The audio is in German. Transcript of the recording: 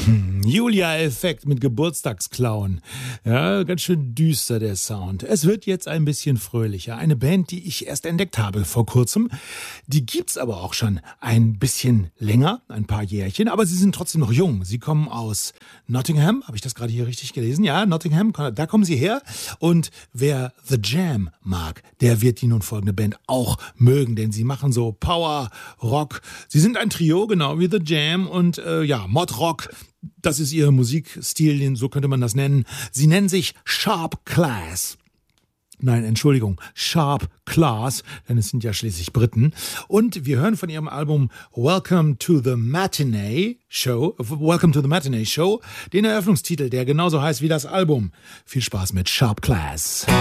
Julia-Effekt mit Geburtstagsclown. Ja, ganz schön düster der Sound. Es wird jetzt ein bisschen fröhlicher. Eine Band, die ich erst entdeckt habe vor kurzem. Die gibt's aber auch schon ein bisschen länger, ein paar Jährchen, aber sie sind trotzdem noch jung. Sie kommen aus Nottingham, habe ich das gerade hier richtig gelesen? Ja, Nottingham, da kommen sie her. Und wer The Jam mag, der wird die nun folgende Band auch mögen, denn sie machen so Power Rock. Sie sind ein Trio, genau wie The Jam und Mod Rock. Das ist ihr Musikstil, so könnte man das nennen. Sie nennen sich Sharp Class. Nein, Entschuldigung, Sharp Class, denn es sind ja schließlich Briten. Und wir hören von ihrem Album Welcome to the Matinee Show, den Eröffnungstitel, der genauso heißt wie das Album. Viel Spaß mit Sharp Class.